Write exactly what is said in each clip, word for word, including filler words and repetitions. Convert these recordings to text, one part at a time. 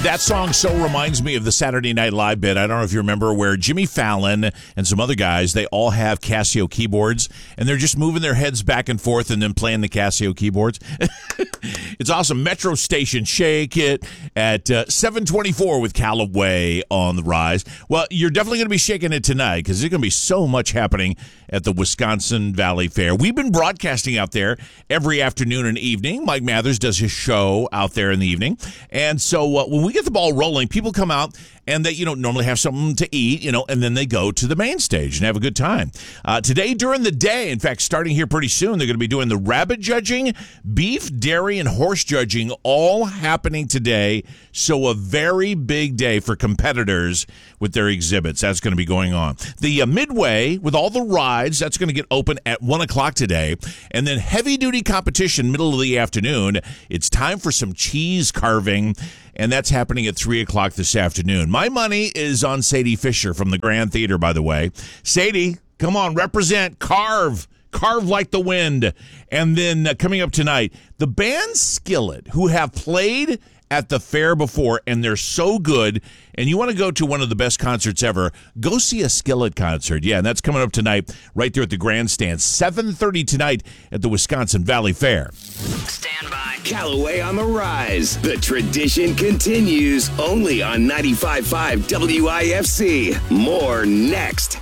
That song so reminds me of the Saturday Night Live bit. I don't know if you remember where Jimmy Fallon and some other guys, they all have Casio keyboards, and they're just moving their heads back and forth and then playing the Casio keyboards. It's awesome. Metro Station, Shake It at uh, seven twenty-four with Callaway on the rise. Well, you're definitely going to be shaking it tonight because there's going to be so much happening at the Wisconsin Valley Fair. We've been broadcasting out there every afternoon and evening. Mike Mathers does his show out there in the evening. And so uh, when we get the ball rolling, people come out and they, you know, normally have something to eat, you know, and then they go to the main stage and have a good time. Uh, today during the day, in fact, starting here pretty soon, they're going to be doing the rabbit judging, beef, dairy, and horse judging all happening today. So a very big day for competitors with their exhibits. That's going to be going on. The uh, Midway with all the rides, that's going to get open at one o'clock today. And then heavy-duty competition, middle of the afternoon. It's time for some cheese carving, and that's happening at three o'clock this afternoon. My money is on Sadie Fisher from the Grand Theater, by the way. Sadie, come on, represent, carve. Carve like the wind. And then uh, coming up tonight, the band Skillet, who have played at the fair before, and they're so good, and you want to go to one of the best concerts ever, go see a Skillet concert. Yeah, and that's coming up tonight right there at the Grandstand, seven thirty tonight at the Wisconsin Valley Fair. Stand by. Callaway on the rise. The tradition continues only on ninety-five point five W I F C. More next.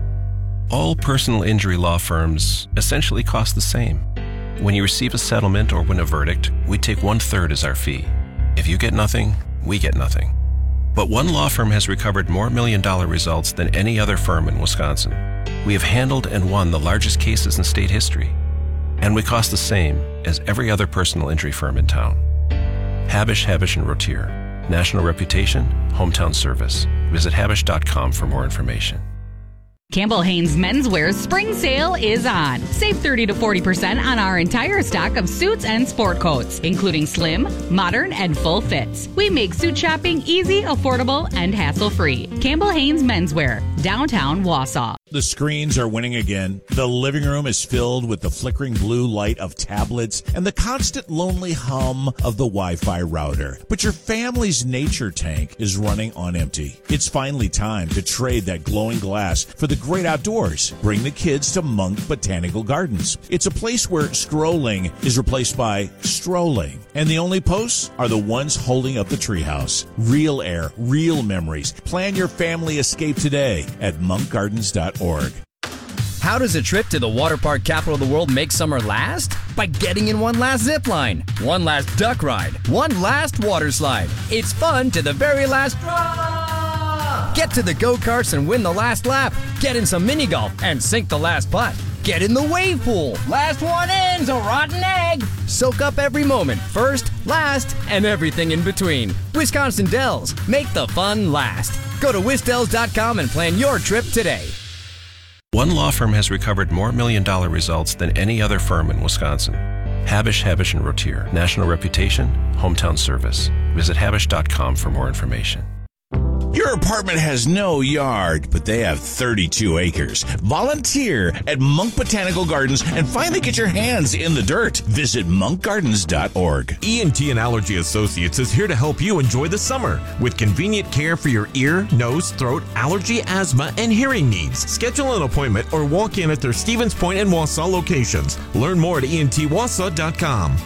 All personal injury law firms essentially cost the same. When you receive a settlement or win a verdict, we take one-third as our fee. If you get nothing, we get nothing. But one law firm has recovered more million-dollar results than any other firm in Wisconsin. We have handled and won the largest cases in state history. And we cost the same as every other personal injury firm in town. Habish, Habish and Rotier. National reputation, hometown service. Visit habish dot com for more information. Campbell Haynes Menswear's spring sale is on. Save thirty to forty percent on our entire stock of suits and sport coats, including slim, modern, and full fits. We make suit shopping easy, affordable, and hassle-free. Campbell Haynes Menswear, downtown Wausau. The screens are winning again. The living room is filled with the flickering blue light of tablets and the constant lonely hum of the Wi-Fi router. But your family's nature tank is running on empty. It's finally time to trade that glowing glass for the great outdoors. Bring the kids to Monk Botanical Gardens. It's a place where scrolling is replaced by strolling. And the only posts are the ones holding up the treehouse. Real air, real memories. Plan your family escape today at monk gardens dot org. How does a trip to the water park capital of the world make summer last? By getting in one last zip line, one last duck ride, one last water slide. It's fun to the very last drop. Get to the go-karts and win the last lap. Get in some mini golf and sink the last putt. Get in the wave pool. Last one in's a rotten egg. Soak up every moment, first, last, and everything in between. Wisconsin Dells, make the fun last. Go to wisdells dot com and plan your trip today. One law firm has recovered more million-dollar results than any other firm in Wisconsin. Habish, Habish and Rotier. National reputation, hometown service. Visit habish dot com for more information. Your apartment has no yard, but they have thirty-two acres. Volunteer at Monk Botanical Gardens and finally get your hands in the dirt. Visit monk gardens dot org. E N T and Allergy Associates is here to help you enjoy the summer with convenient care for your ear, nose, throat, allergy, asthma, and hearing needs. Schedule an appointment or walk in at their Stevens Point and Wausau locations. Learn more at E N T wausau dot com.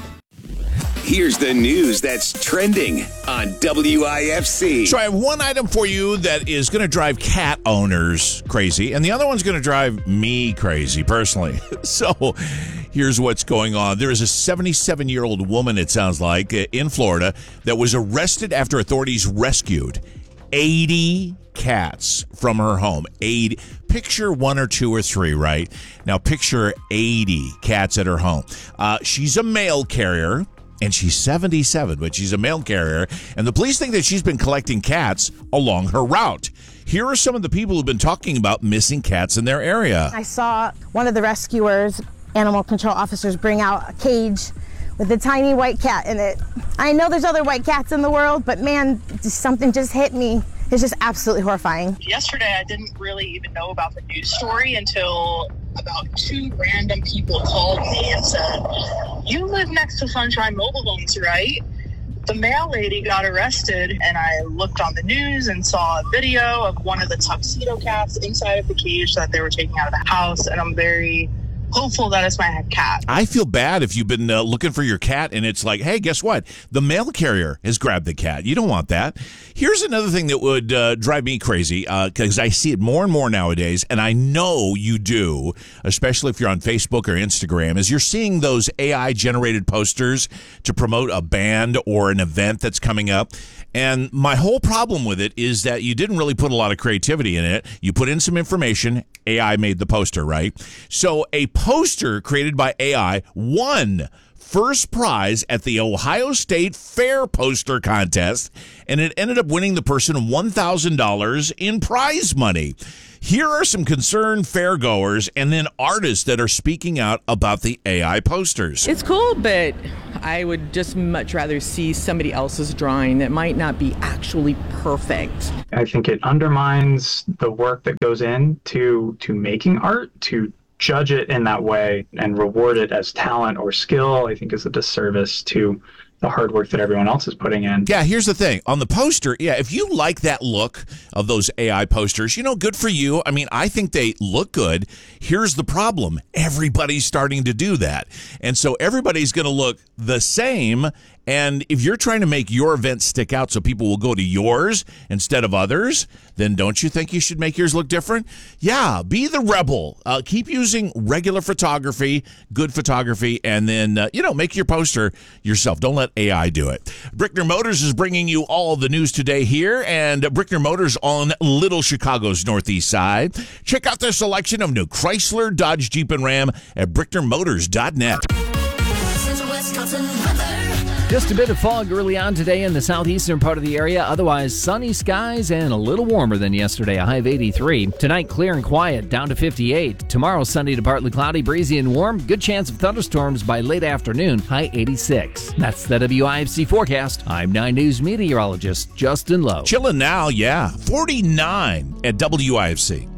Here's the news that's trending on W I F C. So I have one item for you that is going to drive cat owners crazy, and the other one's going to drive me crazy personally. So here's what's going on. There is a seventy-seven-year-old woman, it sounds like, in Florida that was arrested after authorities rescued eighty cats from her home. eighty. Picture one or two or three, right? Now picture eighty cats at her home. Uh, she's a mail carrier. And she's seventy-seven, but she's a mail carrier. And the police think that she's been collecting cats along her route. Here are some of the people who've been talking about missing cats in their area. I saw one of the rescuers, animal control officers, bring out a cage with a tiny white cat in it. I know there's other white cats in the world, but man, just something just hit me. It's just absolutely horrifying. Yesterday, I didn't really even know about the news story until about two random people called me and said, "You live next to Sunshine Mobile Homes, right?" The mail lady got arrested, and I looked on the news and saw a video of one of the tuxedo cats inside of the cage that they were taking out of the house, and I'm very hopeful that it's my cat. I feel bad if you've been uh, looking for your cat and it's like, hey, guess what? The mail carrier has grabbed the cat. You don't want that. Here's another thing that would uh, drive me crazy because uh, I see it more and more nowadays, and I know you do, especially if you're on Facebook or Instagram, is you're seeing those A I-generated posters to promote a band or an event that's coming up. And my whole problem with it is that you didn't really put a lot of creativity in it. You put in some information. A I made the poster, right? So a poster created by A I won first prize at the Ohio State Fair Poster Contest, and it ended up winning the person one thousand dollars in prize money. Here are some concerned fairgoers and then artists that are speaking out about the A I posters. It's cool, but I would just much rather see somebody else's drawing that might not be actually perfect. I think it undermines the work that goes into to making art. To judge it in that way and reward it as talent or skill, I think is a disservice to the hard work that everyone else is putting in. Yeah, here's the thing. On the poster, yeah, if you like that look of those A I posters, you know, good for you. I mean, I think they look good. Here's the problem. Everybody's starting to do that. And so everybody's going to look the same. And if you're trying to make your event stick out so people will go to yours instead of others, then don't you think you should make yours look different? Yeah, be the rebel. Uh, keep using regular photography, good photography, and then, uh, you know, make your poster yourself. Don't let A I do it. Brickner Motors is bringing you all the news today here, and Brickner Motors on Little Chicago's northeast side. Check out their selection of new Chrysler, Dodge, Jeep, and Ram at brickner motors dot net. Just a bit of fog early on today in the southeastern part of the area. Otherwise, sunny skies and a little warmer than yesterday, a high of eighty-three. Tonight, clear and quiet, down to fifty-eight. Tomorrow, sunny to partly cloudy, breezy and warm. Good chance of thunderstorms by late afternoon, high eighty-six. That's the W I F C forecast. I'm nine News meteorologist Justin Lowe. Chilling now, yeah. forty-nine at W I F C.